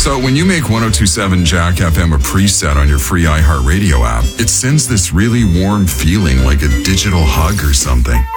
So when you make 1027 Jack FM a preset on your free iHeartRadio app, it sends this really warm feeling like a digital hug or something.